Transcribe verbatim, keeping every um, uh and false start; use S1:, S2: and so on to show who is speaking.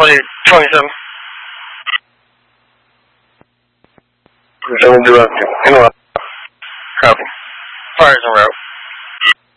S1: Charlie twenty-seven.
S2: Seven zero two. In what?
S1: Copy. Fire's en route.